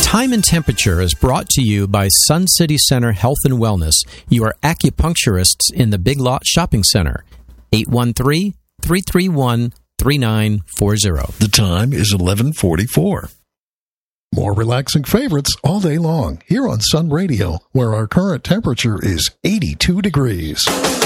Time and Temperature is brought to you by Sun City Center Health and Wellness, your acupuncturists in the Big Lot Shopping Center. 813-331-3940. The time is 11:44. More relaxing favorites all day long here on Sun Radio, where our current temperature is 82 degrees.